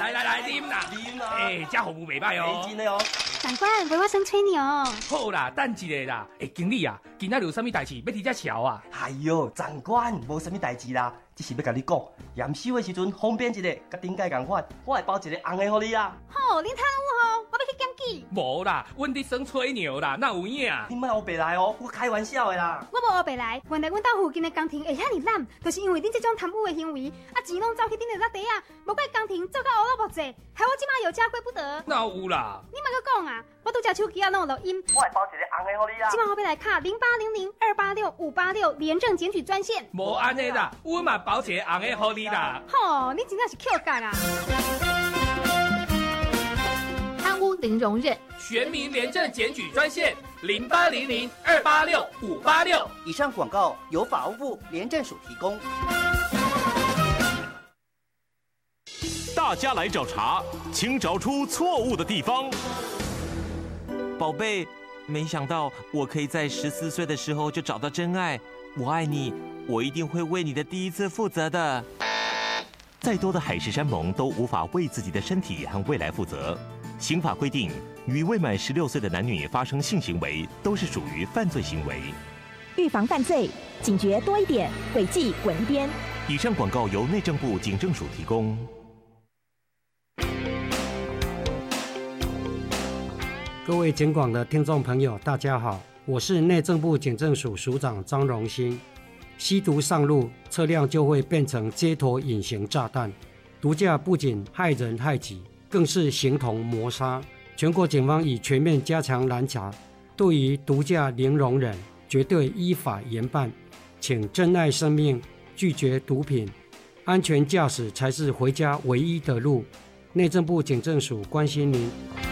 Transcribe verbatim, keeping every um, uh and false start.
来来来，啉啦， 啉啦！ 哎，这服务袂歹哦， 真的哦。 长官，陪我生吹牛。 好啦，等一下啦。哎，经理啊，今仔日有啥物代志要提这桥啊？ 哎呦，长官，无啥物代志啦，只是要甲你讲，验收的时阵方便一个，甲顶届共款，我会包一个红的互你啊。 好，恁贪污吼，我要去检举。 无啦，阮伫耍吹牛啦，哪有影？ 你莫黑白来哦，我开玩笑的啦。 我无黑白来，原来阮兜附近的工程会遐尔烂，就是因为恁这种贪污的行为，啊钱拢走去恁的落地啊，无怪工程做到乌落木济，害我即马有家归不得。 哪有啦？ 你莫阁讲啊，我拄只手机啊拢有录音。 我会包一个红的互你啊。 即马我要来卡零八零零二八六五八六廉政检举专线。 无安尼啦，阮嘛包一个红的互你啦。 吼，你真正是 Q 干啊！ 贪污零容忍， 全民廉政检举专线零八零零二八六五八六。 以上广告由法务部廉政署提供。 大家来找茬，请找出错误的地方。 宝贝，没想到我可以在十四岁的时候就找到真爱，我爱你，我一定会为你的第一次负责的。 再多的海誓山盟都无法为自己的身体和未来负责。刑法规定，与未满十六岁的男女发生性行为都是属于犯罪行为。 预防犯罪，警觉多一点，违纪滚一边。 以上广告由内政部警政署提供。 各位警广的听众朋友，大家好，我是内政部警政署署长张荣兴。吸毒上路，车辆就会变成街头隐形炸弹。毒驾不仅害人害己，更是形同谋杀。全国警方已全面加强拦查，对于毒驾零容忍，绝对依法严办。请珍爱生命，拒绝毒品，安全驾驶才是回家唯一的路。内政部警政署关心您。